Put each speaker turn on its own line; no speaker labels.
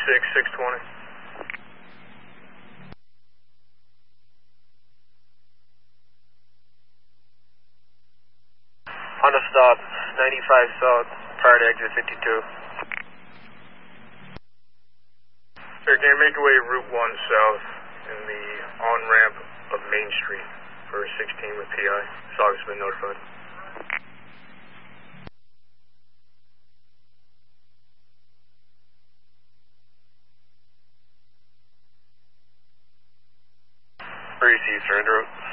620. Honda stop, 95 south, prior to exit 52. Sir, can you make your way Route 1 south in the on-ramp of Main Street for 16 with PI? Sog's been notified. Where you see, surrender.